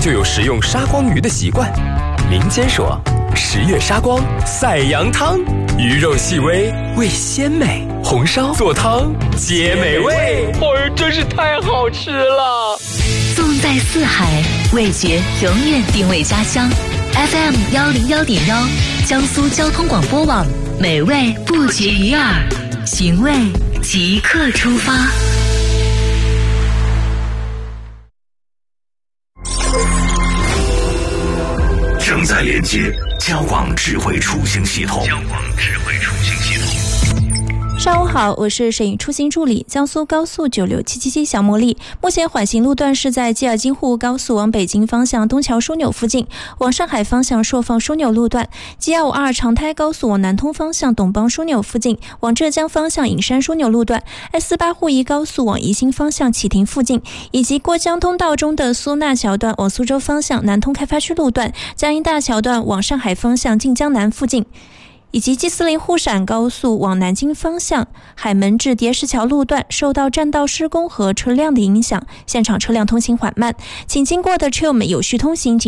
就有食用沙光鱼的习惯。民间说10月沙光赛羊汤，鱼肉细微味鲜美，红烧做汤皆美味。真是太好吃了！ 纵在四海，味觉永远定位家乡。FM 101.1，江苏交通广播网，美味不绝于耳，寻味即刻出发。 正在连接交广智慧出行系统。 上午好，我是摄影出行助理，江苏高速96777小茉莉。目前缓行路段是在吉尔津沪高速往北京方向东桥枢纽附近，往上海方向朔放枢纽路段；G252长滩高速往南通方向董邦枢纽附近，往浙江方向隐山枢纽路段；S48沪宜高速往宜兴方向启亭附近，以及过江通道中的苏纳桥段往苏州方向南通开发区路段，江阴大桥段往上海方向晋江南附近。以及 G40沪陕高速往南京方向海门至叠石桥路段受到占道施工和车辆的影响，现场车辆通行缓慢，请经过的车友们有序通行。